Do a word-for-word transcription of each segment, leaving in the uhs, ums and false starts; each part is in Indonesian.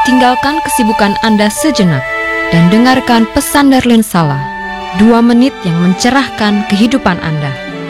Tinggalkan kesibukan Anda sejenak dan dengarkan pesan Darlene Sala, dua menit yang mencerahkan kehidupan Anda.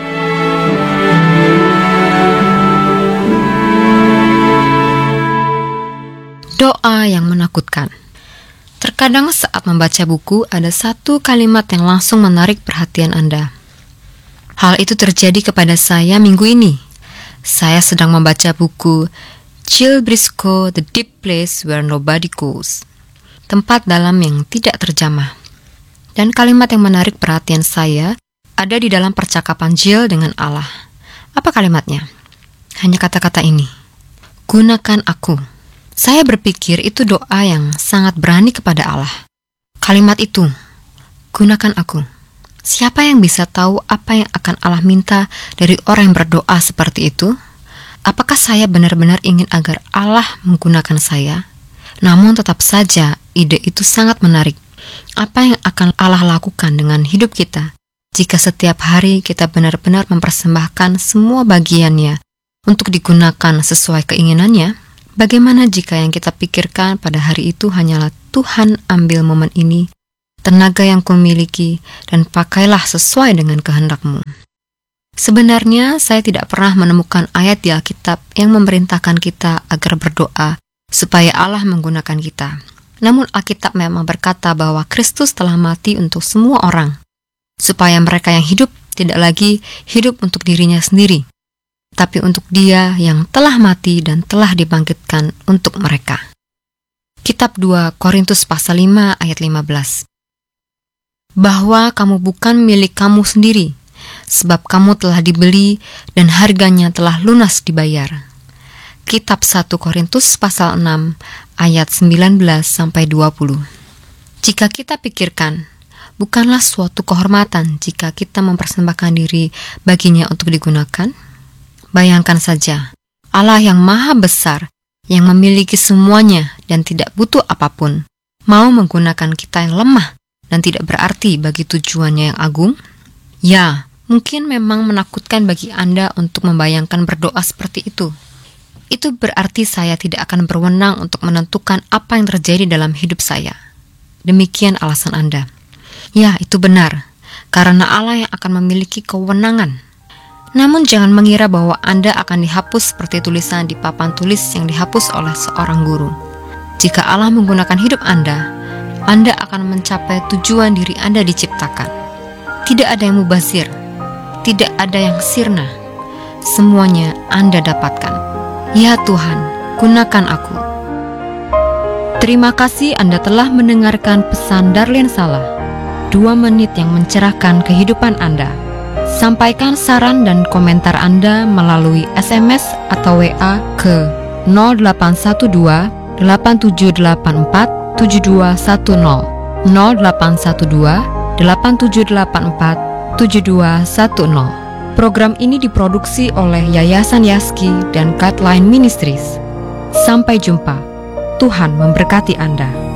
Doa yang menakutkan. Terkadang saat membaca buku ada satu kalimat yang langsung menarik perhatian Anda. Hal itu terjadi kepada saya minggu ini. Saya sedang membaca buku Jill Briscoe, The Deep Place Where Nobody Goes, tempat dalam yang tidak terjamah. Dan kalimat yang menarik perhatian saya ada di dalam percakapan Jill dengan Allah. Apa kalimatnya? Hanya kata-kata ini, gunakan aku. Saya berpikir itu doa yang sangat berani kepada Allah. Kalimat itu, gunakan aku. Siapa yang bisa tahu apa yang akan Allah minta dari orang yang berdoa seperti itu? Apakah saya benar-benar ingin agar Allah menggunakan saya? Namun tetap saja ide itu sangat menarik. Apa yang akan Allah lakukan dengan hidup kita jika setiap hari kita benar-benar mempersembahkan semua bagiannya untuk digunakan sesuai keinginannya? Bagaimana jika yang kita pikirkan pada hari itu hanyalah Tuhan ambil momen ini, tenaga yang kumiliki, dan pakailah sesuai dengan kehendak-Mu. Sebenarnya saya tidak pernah menemukan ayat di Alkitab yang memerintahkan kita agar berdoa supaya Allah menggunakan kita. Namun Alkitab memang berkata bahwa Kristus telah mati untuk semua orang, supaya mereka yang hidup tidak lagi hidup untuk dirinya sendiri, tapi untuk Dia yang telah mati dan telah dibangkitkan untuk mereka. Kitab dua Korintus pasal lima ayat lima belas. Bahwa kamu bukan milik kamu sendiri, sebab kamu telah dibeli dan harganya telah lunas dibayar. Kitab satu Korintus pasal enam ayat sembilan belas sampai dua puluh. Jika kita pikirkan, bukanlah suatu kehormatan jika kita mempersembahkan diri baginya untuk digunakan? Bayangkan saja, Allah yang maha besar, yang memiliki semuanya dan tidak butuh apapun, mau menggunakan kita yang lemah dan tidak berarti bagi tujuannya yang agung? Ya, mungkin memang menakutkan bagi Anda untuk membayangkan berdoa seperti itu. Itu berarti saya tidak akan berwenang untuk menentukan apa yang terjadi dalam hidup saya. Demikian alasan Anda. Ya, itu benar, karena Allah yang akan memiliki kewenangan. Namun jangan mengira bahwa Anda akan dihapus seperti tulisan di papan tulis yang dihapus oleh seorang guru. Jika Allah menggunakan hidup Anda, Anda akan mencapai tujuan diri Anda diciptakan. Tidak ada yang mubazir, tidak ada yang sirna. Semuanya Anda dapatkan. Ya Tuhan, gunakan aku. Terima kasih Anda telah mendengarkan pesan Darlene Sala, dua menit yang mencerahkan kehidupan Anda. Sampaikan saran dan komentar Anda melalui S M S atau W A ke nol delapan satu dua delapan tujuh delapan empat tujuh dua satu nol nol delapan satu dua delapan tujuh delapan empat tujuh dua satu nol. Program ini diproduksi oleh Yayasan Yaski dan Guideline Ministries. Sampai jumpa. Tuhan memberkati Anda.